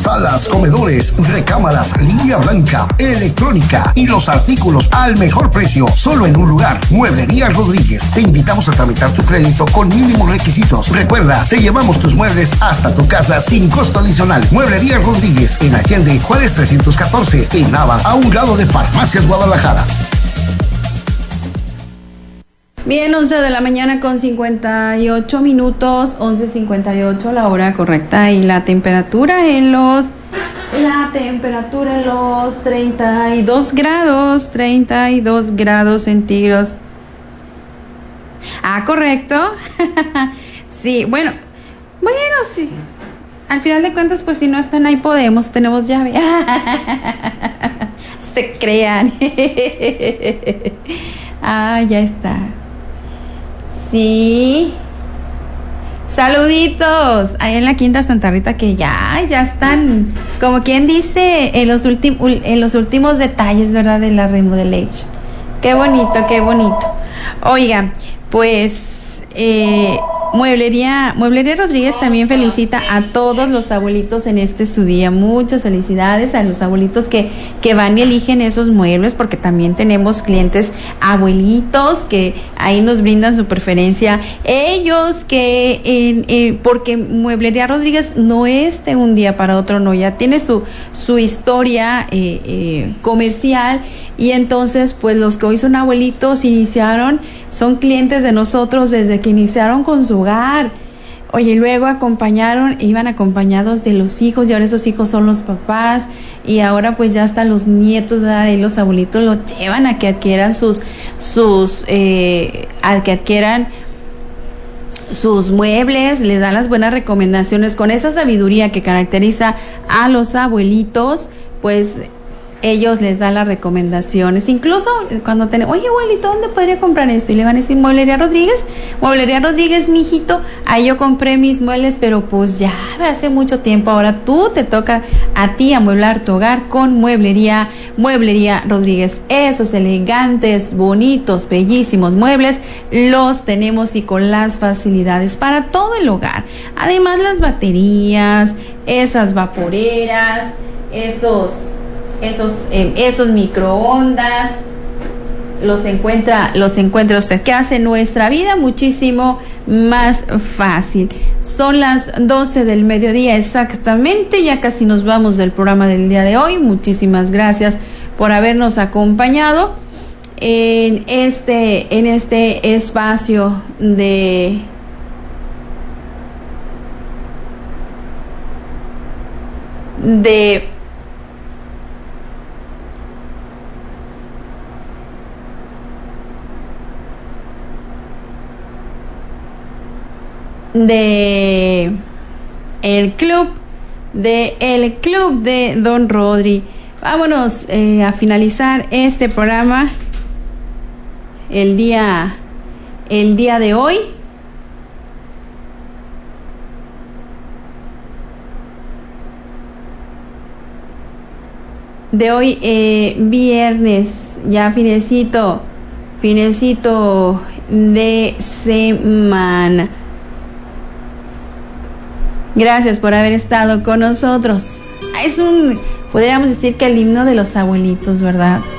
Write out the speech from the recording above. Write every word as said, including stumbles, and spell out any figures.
salas, comedores, recámaras, línea blanca, electrónica y los artículos al mejor precio, solo en un lugar. Mueblería Rodríguez. Te invitamos a tramitar tu crédito con mínimos requisitos. Recuerda, te llevamos tus muebles hasta tu casa sin costo adicional. Mueblería Rodríguez, en Allende, Juárez trescientos catorce, en Nava, a un lado de Farmacias Guadalajara. Bien, once de la mañana con cincuenta y ocho minutos, once cincuenta y ocho la hora correcta, y la temperatura en los la temperatura en los treinta y dos grados, treinta y dos grados centígrados. Ah, correcto. Sí, bueno, bueno, sí. Al final de cuentas, pues si no están ahí podemos, tenemos llave. Se crean. Ah, ya está. Sí. Saluditos. Ahí en la Quinta Santa Rita, que ya, ya están, como quien dice, en los últimos, en los últimos detalles, ¿verdad? De la remodelación. Qué bonito, qué bonito. Oiga, pues eh, Mueblería, Mueblería Rodríguez también felicita a todos los abuelitos en este su día. Muchas felicidades a los abuelitos que, que van y eligen esos muebles, porque también tenemos clientes abuelitos que ahí nos brindan su preferencia. Ellos que, eh, eh, porque Mueblería Rodríguez no es de un día para otro, no, ya tiene su, su historia eh, eh, comercial. Y entonces, pues los que hoy son abuelitos iniciaron, son clientes de nosotros desde que iniciaron con su hogar. Oye, luego acompañaron, iban acompañados de los hijos, y ahora esos hijos son los papás, y ahora pues ya hasta los nietos, ¿verdad? Y los abuelitos los llevan a que adquieran sus, sus, eh, a que adquieran sus muebles, les dan las buenas recomendaciones. Con esa sabiduría que caracteriza a los abuelitos, pues ellos les dan las recomendaciones. Incluso cuando tenemos, oye, abuelito, ¿dónde podría comprar esto? Y le van a decir, Mueblería Rodríguez. Mueblería Rodríguez, mijito, ahí yo compré mis muebles, pero pues ya hace mucho tiempo. Ahora tú te toca a ti amueblar tu hogar con Mueblería, Mueblería Rodríguez. Esos elegantes, bonitos, bellísimos muebles los tenemos, y con las facilidades para todo el hogar. Además, las baterías, esas vaporeras, esos esos eh, esos microondas, los encuentra los encuentra usted, que hace nuestra vida muchísimo más fácil. Son las doce del mediodía exactamente, ya casi nos vamos del programa del día de hoy. Muchísimas gracias por habernos acompañado en este en este espacio de de de el club de el club de Don Rodri. Vámonos eh, a finalizar este programa el día el día de hoy. De hoy eh, viernes, ya finecito, finecito de semana. Gracias por haber estado con nosotros. Es un, podríamos decir que el himno de los abuelitos, ¿verdad?